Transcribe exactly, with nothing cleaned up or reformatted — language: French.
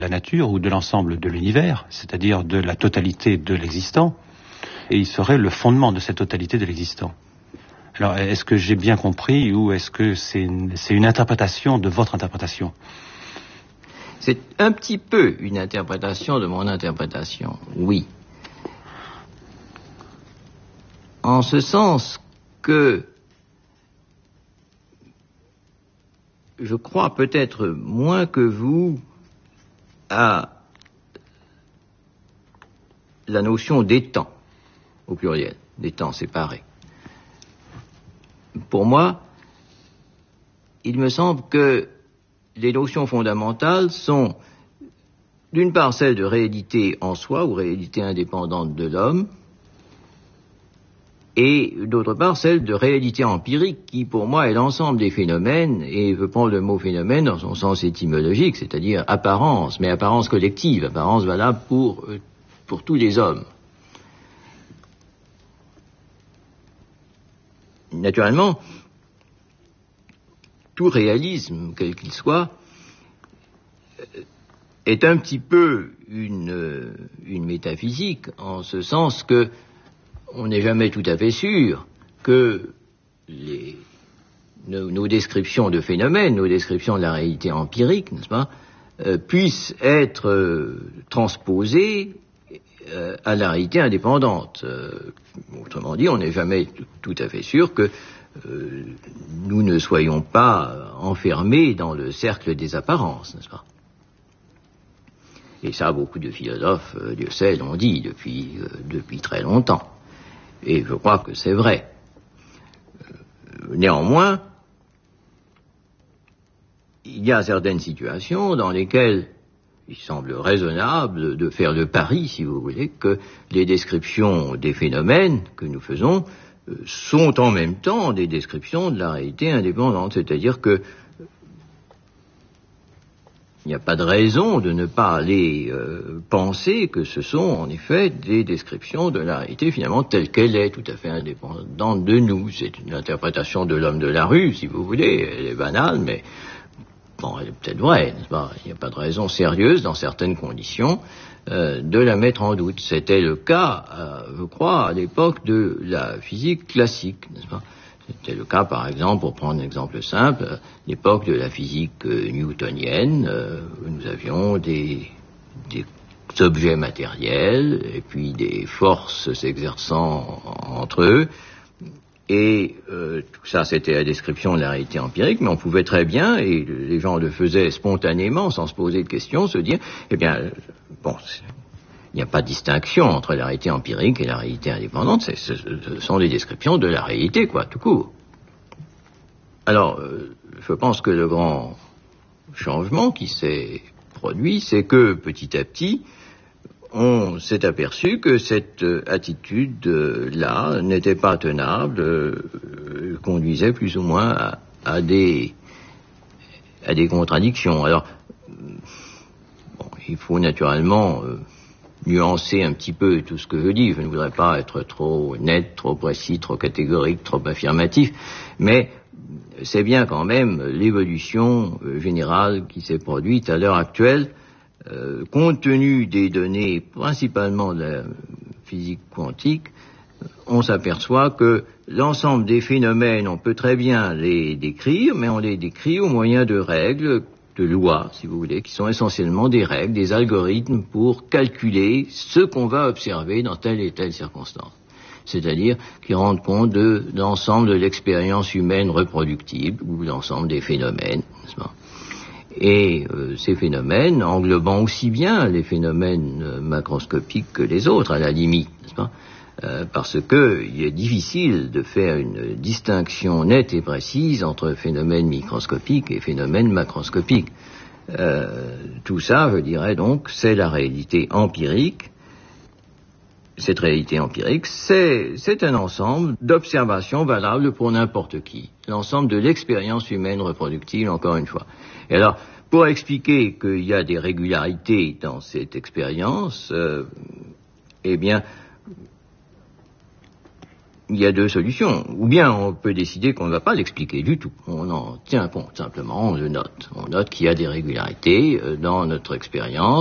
la nature ou de l'ensemble de l'univers, c'est-à-dire de la totalité de l'existant, et il serait le fondement de cette totalité de l'existant. Alors, est-ce que j'ai bien compris ou est-ce que c'est une, c'est une interprétation de votre interprétation ? C'est un petit peu une interprétation de mon interprétation, oui. En ce sens que je crois peut-être moins que vous à la notion des temps, au pluriel, des temps séparés. Pour moi, il me semble que les notions fondamentales sont, d'une part, celles de réalité en soi, ou réalité indépendante de l'homme, et d'autre part, celle de réalité empirique, qui pour moi est l'ensemble des phénomènes, et je prends le mot phénomène dans son sens étymologique, c'est-à-dire apparence, mais apparence collective, apparence valable pour, pour tous les hommes. Naturellement, tout réalisme, quel qu'il soit, est un petit peu une, une métaphysique, en ce sens que on n'est jamais tout à fait sûr que les, nos, nos descriptions de phénomènes, nos descriptions de la réalité empirique, n'est-ce pas, euh, puissent être euh, transposées euh, à la réalité indépendante. Euh, autrement dit, on n'est jamais t- tout à fait sûr que euh, nous ne soyons pas enfermés dans le cercle des apparences, n'est-ce pas? Et ça, beaucoup de philosophes, euh, Dieu sait, l'ont dit depuis, euh, depuis très longtemps. Et je crois que c'est vrai. Euh, néanmoins, il y a certaines situations dans lesquelles il semble raisonnable de faire le pari, si vous voulez, que les descriptions des phénomènes que nous faisons euh, sont en même temps des descriptions de la réalité indépendante. C'est-à-dire que il n'y a pas de raison de ne pas aller euh, penser que ce sont en effet des descriptions de la réalité finalement telle qu'elle est, tout à fait indépendante de nous. C'est une interprétation de l'homme de la rue, si vous voulez, elle est banale, mais bon, elle est peut-être vraie, n'est-ce pas? Il n'y a pas de raison sérieuse, dans certaines conditions, euh, de la mettre en doute. C'était le cas, euh, je crois, à l'époque de la physique classique, n'est-ce pas? C'était le cas, par exemple, pour prendre un exemple simple, à l'époque de la physique euh, newtonienne, euh, nous avions des, des objets matériels, et puis des forces s'exerçant entre eux, et euh, tout ça, c'était la description de la réalité empirique, mais on pouvait très bien, et les gens le faisaient spontanément, sans se poser de questions, se dire, eh bien, euh, bon, il n'y a pas de distinction entre la réalité empirique et la réalité indépendante, c'est, ce, ce sont des descriptions de la réalité, quoi, tout court. Alors, euh, je pense que le grand changement qui s'est produit, c'est que, petit à petit, on s'est aperçu que cette euh, attitude-là euh, n'était pas tenable, euh, conduisait plus ou moins à, à, des, à des contradictions. Alors, bon, il faut naturellement euh, nuancer un petit peu tout ce que je dis. Je ne voudrais pas être trop net, trop précis, trop catégorique, trop affirmatif, mais c'est bien quand même l'évolution euh, générale qui s'est produite à l'heure actuelle. Euh, compte tenu des données principalement de la physique quantique, on s'aperçoit que l'ensemble des phénomènes, on peut très bien les décrire, mais on les décrit au moyen de règles, de lois, si vous voulez, qui sont essentiellement des règles, des algorithmes pour calculer ce qu'on va observer dans telle et telle circonstance. C'est-à-dire qui rendent compte de l'ensemble de l'expérience humaine reproductible, ou l'ensemble des phénomènes, n'est-ce pas? Et euh, ces phénomènes englobant aussi bien les phénomènes euh, macroscopiques que les autres, à la limite, n'est-ce pas? Euh, parce que il est difficile de faire une distinction nette et précise entre phénomènes microscopiques et phénomènes macroscopiques. Euh, tout ça, je dirais donc, c'est la réalité empirique. Cette réalité empirique, c'est, c'est un ensemble d'observations valables pour n'importe qui. L'ensemble de l'expérience humaine reproductible, encore une fois. Et alors, pour expliquer qu'il y a des régularités dans cette expérience, euh, eh bien, il y a deux solutions. Ou bien on peut décider qu'on ne va pas l'expliquer du tout. On en tient compte simplement, on le note. On note qu'il y a des régularités dans notre expérience.